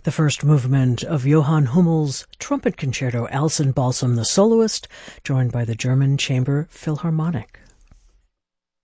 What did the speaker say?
the first movement of Johann Hummel's trumpet concerto, Alcyn Balsam the Soloist, joined by the German Chamber Philharmonic.